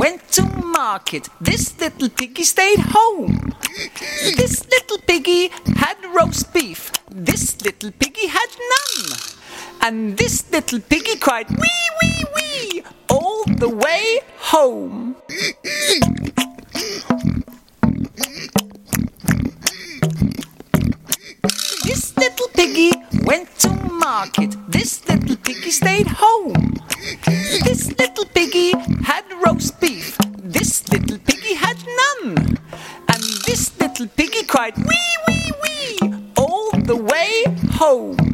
went to market. This little piggy stayed home. This little piggy had roast beef. This little piggy had none. And this little piggy cried, wee, wee, wee, all the way home. This little piggy went to market. This little piggy stayed home. This little piggy had roast beef. This little piggy had none. And this little piggy cried, wee,